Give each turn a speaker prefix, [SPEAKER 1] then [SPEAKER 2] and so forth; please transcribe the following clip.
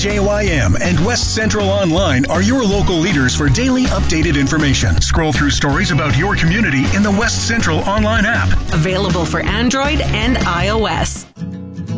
[SPEAKER 1] WJYM and West Central Online are your local leaders for daily updated information. Scroll through stories about your community in the West Central Online app.
[SPEAKER 2] Available for Android and iOS.